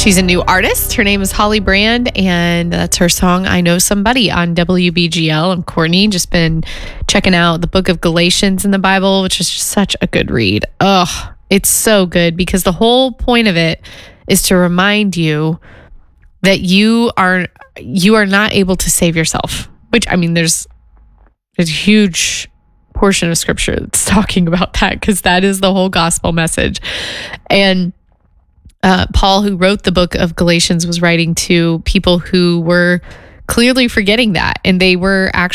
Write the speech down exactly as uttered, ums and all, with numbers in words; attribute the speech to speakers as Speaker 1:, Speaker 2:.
Speaker 1: She's a new artist. Her name is Holly Brand, and that's her song, I Know Somebody, on W B G L. I'm Courtney, just been checking out the book of Galatians in the Bible, which is just such a good read. Oh, it's so good because the whole point of it is to remind you that you are you are not able to save yourself, which, I mean, there's, there's a huge portion of scripture that's talking about that because that is the whole gospel message. And Uh, Paul, who wrote the book of Galatians, was writing to people who were clearly forgetting that. And they were actually